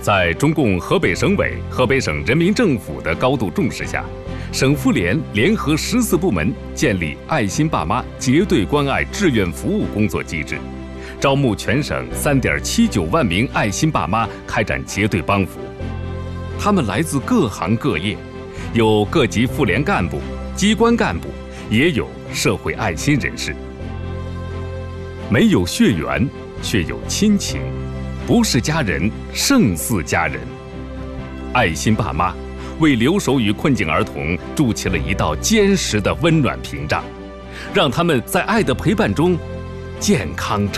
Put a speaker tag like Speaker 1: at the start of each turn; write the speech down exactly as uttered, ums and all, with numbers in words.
Speaker 1: 在中共河北省委、河北省人民政府的高度重视下，省妇联联合十四部门建立爱心爸妈结对关爱志愿服务工作机制，招募全省三点七九万名爱心爸妈开展结对帮扶。他们来自各行各业，有各级妇联干部、机关干部，也有社会爱心人士。没有血缘，却有亲情，不是家人，胜似家人。爱心爸妈为留守与困境儿童筑起了一道坚实的温暖屏障，让他们在爱的陪伴中健康